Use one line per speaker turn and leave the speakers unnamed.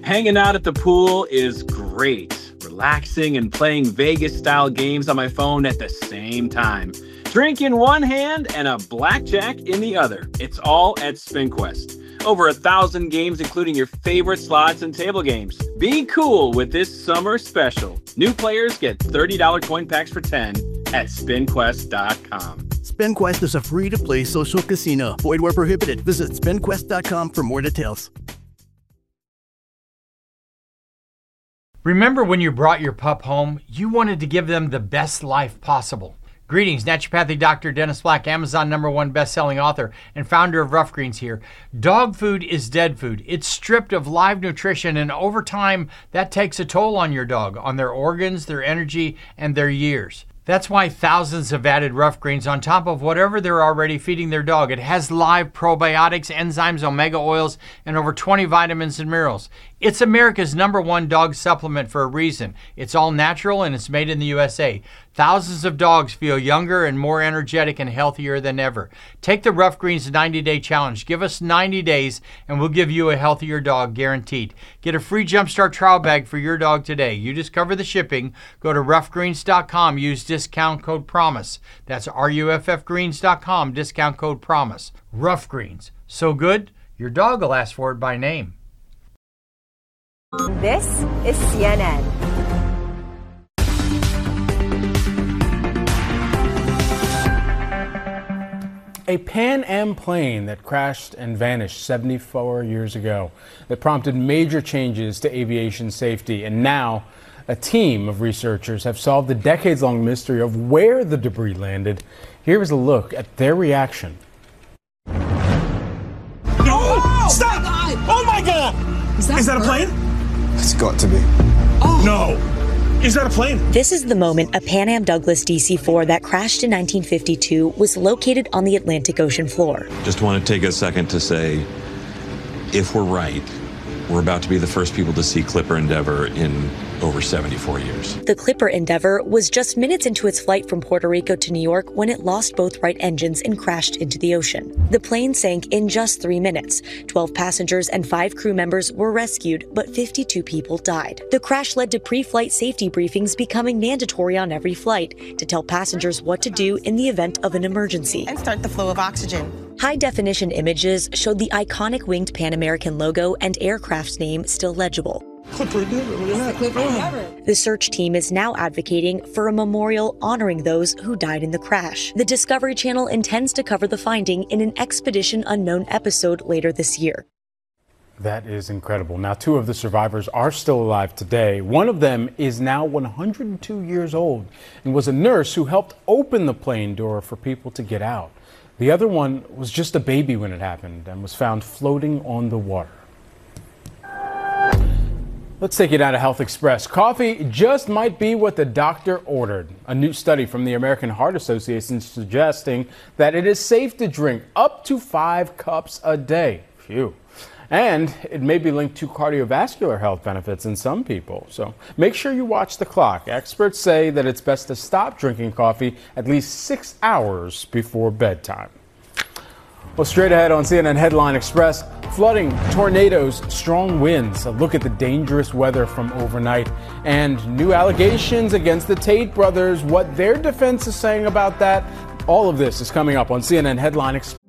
Hanging out at the pool is great. Relaxing and playing Vegas-style games on my phone at the same time. Drink in one hand and a blackjack in the other. It's all at SpinQuest. Over 1,000 games, including your favorite slots and table games. Be cool with this summer special. New players get $30 coin packs for 10 at SpinQuest.com.
SpinQuest is a free-to-play social casino. Void where prohibited. Visit SpinQuest.com for more details.
Remember when you brought your pup home, you wanted to give them the best life possible. Greetings, naturopathic Dr. Dennis Black, Amazon #1 best-selling author and founder of Rough Greens here. Dog food is dead food. It's stripped of live nutrition, and over time, that takes a toll on your dog, on their organs, their energy, and their years. That's why thousands have added Rough Greens on top of whatever they're already feeding their dog. It has live probiotics, enzymes, omega oils, and over 20 vitamins and minerals. It's America's #1 dog supplement for a reason. It's all natural and it's made in the USA. Thousands of dogs feel younger and more energetic and healthier than ever. Take the Rough Greens 90-day challenge. Give us 90 days and we'll give you a healthier dog guaranteed. Get a free Jumpstart trial bag for your dog today. You just cover the shipping. Go to roughgreens.com. Use discount code PROMISE. That's ruffgreens.com. Discount code PROMISE. Rough Greens. So good, your dog will ask for it by name.
This is CNN.
A Pan Am plane that crashed and vanished 74 years ago that prompted major changes to aviation safety. And now a team of researchers have solved the decades-long mystery of where the debris landed. Here is a look at their reaction.
Oh, stop! Oh my God! Is that a plane?
It's got to be.
Oh. No. Is that a plane?
This is the moment a Pan Am Douglas DC-4 that crashed in 1952 was located on the Atlantic Ocean floor.
Just want to take a second to say, if we're right, we're about to be the first people to see Clipper Endeavour in over 74 years.
The Clipper Endeavour was just minutes into its flight from Puerto Rico to New York when it lost both right engines and crashed into the ocean. The plane sank in just 3 minutes. 12 passengers and 5 crew members were rescued, but 52 people died. The crash led to pre-flight safety briefings becoming mandatory on every flight to tell passengers what to do in the event of an emergency.
And start the flow of oxygen.
High-definition images showed the iconic winged Pan American logo and aircraft's name still legible. The search team is now advocating for a memorial honoring those who died in the crash. The Discovery Channel intends to cover the finding in an Expedition Unknown episode later this year.
That is incredible. Now, 2 of the survivors are still alive today. One of them is now 102 years old and was a nurse who helped open the plane door for people to get out. The other one was just a baby when it happened and was found floating on the water. Let's take it out of Health Express. Coffee just might be what the doctor ordered. A new study from the American Heart Association suggesting that it is safe to drink up to 5 cups a day. Phew. And it may be linked to cardiovascular health benefits in some people. So make sure you watch the clock. Experts say that it's best to stop drinking coffee at least 6 hours before bedtime. Well, straight ahead on CNN Headline Express, flooding, tornadoes, strong winds, a look at the dangerous weather from overnight, and new allegations against the Tate brothers, what their defense is saying about that. All of this is coming up on CNN Headline Express.